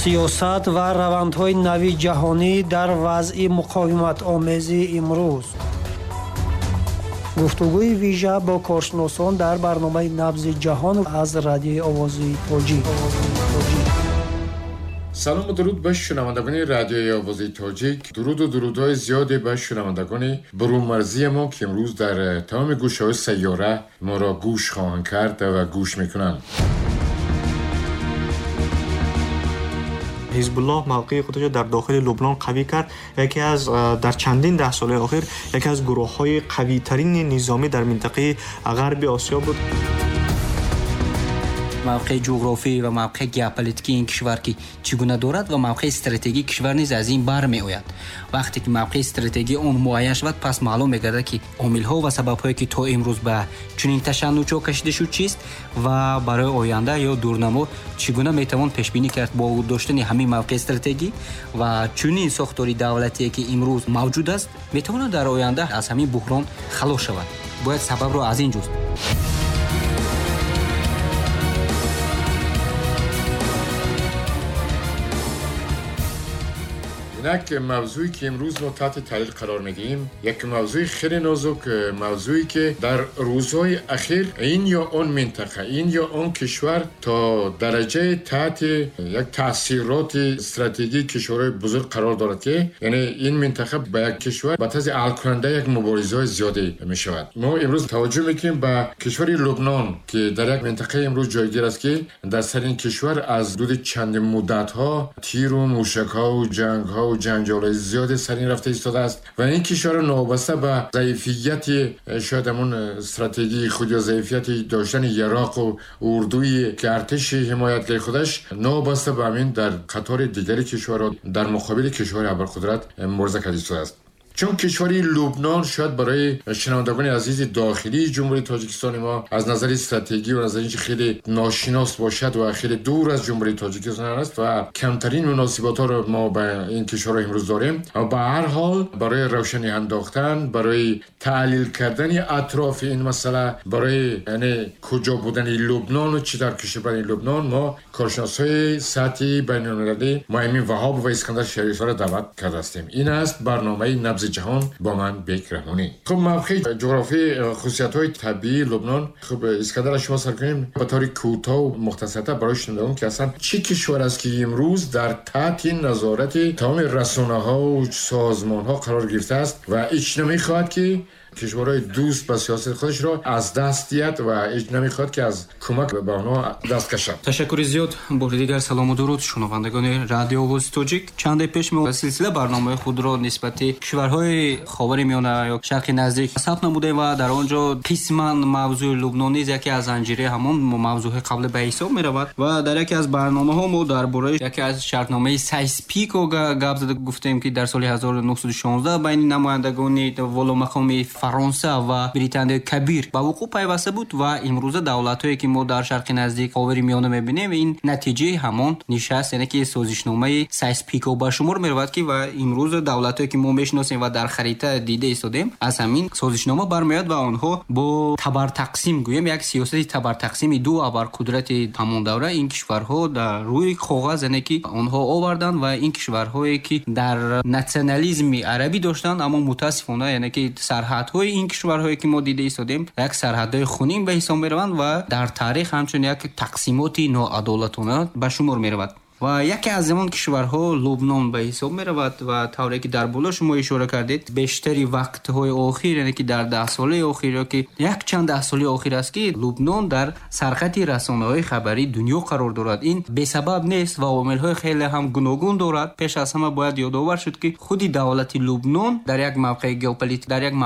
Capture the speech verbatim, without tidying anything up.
سیاست و روندهای نوی جهانی در وضع مقاومت آمیزی امروز. گفتگوی ویژه با کارشناسان در برنامه نبض جهان از رادیوی آوازی تاجیک. سلام و درود به شنوندگان رادیوی آوازی تاجیک. درود و درودهای زیادی به شنوندگان برونمرزی ما که امروز در تمام گوشه‌های سیاره ما را گوش خواهند کرد و گوش میکنند. حزب الله موقع خودش در داخل لبنان قوی کرد. یکی از در چندین ده سال اخیر یکی از گروه‌های قوی ترین نظامی در منطقه غرب آسیا بود. موقع جغرافی و موقع ژئوپلیتیکی این کشور که چگونه دارد و موقع استراتژیک کشور نیز از این بر می آید. وقتی که موقع استراتژی اون معین شود پس معلوم می‌گردد که عامل‌ها و سبب‌هایی که تا امروز به چنین تشنج‌ها کشیده شد چیست و برای آینده یا دورنما چگونه میتوان پیش بینی کرد با داشتن همین موقع استراتژی و چنین ساختاری دولتی که امروز موجود است میتواند در آینده از همین بحران خلاص شود. باید سبب را از این جست. اینک موضوعی که امروز ما تحت تحلیل قرار میدیم یک موضوع خیلی نازک، موضوعی که در روزهای اخیر این یا اون منطقه این یا اون کشور تا درجه تحت یک تاثیرات استراتژیک کشورهای بزرگ قرار دارد که یعنی این منطقه با یک کشور به طرز حل کننده یک مبارزه زیادی می شود. ما امروز توجه میکنیم به کشور لبنان که در یک منطقه امروز جایگیر است که در سر این کشور از دود چند مدت ها تیر و موشک ها و جنگ ها و جنجال زیاد سر این رفته ایستاده است و این کشور نابسته به ضعیفیت شاید همون استراتژی خود یا ضعیفیت داشتن عراق و اردوی که ارتش حمایتگر خودش نابسته به همین در قطار دیگری کشورها در مقابل کشور ابرقدرت مبارزه کرده ایستاده است. چون کشوری لبنان شاید برای شنوندگان عزیز داخلی جمهوری تاجیکستان ما از نظر استراتژی و نظر اینکه خیلی ناشناس باشد و خیلی دور از جمهوری تاجیکستان است و کمترین مناسبات ها رو ما با این کشورها امروز داریم، اما به هر حال برای روشنی انداختن، برای تحلیل کردن اطراف این مسئله، برای یعنی کجا بودن لبنان و چی در کشور لبنان ما کارشناسای سطحی بین‌المللی مایمین وهاب و اسکندر شریف را دعوت کرده هستیم. این است برنامه نبض جهان با من بیک رحمانی. خب موقع جغرافی خصوصیت‌های طبیعی لبنان، خب اسکندر شما سر کنیم به طور کوتاه و مختصر برای شنوندگان که اصلا چه کشور است که امروز در تحت نظارت تمام رسانه‌ها و سازمان‌ها قرار گرفته است و هیچ نمی‌خواهد که کشورهای دوست به سیاست خودش را از دست دهد و هیچ نمی‌خواد که از کمک به آنها دست کشد. تشکر زیاد. بار دیگر سلام و درود شنوندگان رادیو آواز تاجیک. چند پیش ما سلسله برنامه خود را نسبت کشورهای خاورمیانه یا شرق نزدیک ثبت نمودیم و در آنجا قسما موضوع لبنان نیز یکی از زنجیره همون موضوع قبل به حساب می‌رود و در یکی از برنامه‌ها ما درباره یکی از شرطنامه سایسپیکو گپ زده گفتیم که در سال هزار و نهصد و شانزده بین نمایندگان ولومقامی فرانسه و بریتانیای کبیر به وقوع پیوسته بود و امروز دولت‌هایی که ما در شرق نزدیک خاورمیانه می‌بینیم این نتیجه همون نشست یعنی که سازشنامه سایسپیکو به شمار می‌رود که و امروز دولت‌هایی که ما می‌شناسیم و در خریطه دیده ایستادیم از همین سازشنامه برمیاد و آنها با تبر تقسیم گویم یک سیاست تبر تقسیم دو ابرقدرت همون دوره این کشورها در روی کاغذ یعنی که آنها آوردن و این کشورهایی که در ناسیونالیسم عربی داشتن اما متاسفانه یعنی که سرحد های این کشورهایی که ما دیده ایستادیم یک سرحدهای خونین به حساب میروند و در تاریخ همچون یک تقسیماتی ناعادلانه به شمار میرود و یکی از زمان کشورها لبنان به حساب می رود و طوری که در بالا شما اشاره کردید بیشتری وقت های اخیر یعنی که در ده ساله اخیر که یک چند ده ساله اخیر است که لبنان در سرخط رسانه های خبری دنیا قرار دارد. این به سبب نیست و عوامل های خیلی هم گوناگون دارد. پیش از همه باید یادآور شد که خودی دولت لبنان در یک موقع ژئوپلیتیک در یک